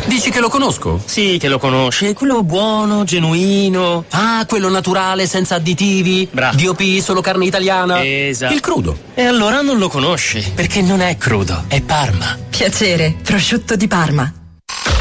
Dici che lo conosco? Sì, che lo conosci, è quello buono, genuino. Ah, quello naturale, senza additivi. Bravo. DOP, solo carne italiana. Esatto. Il crudo. E allora non lo conosci, perché non è crudo, è Parma. Piacere, prosciutto di Parma.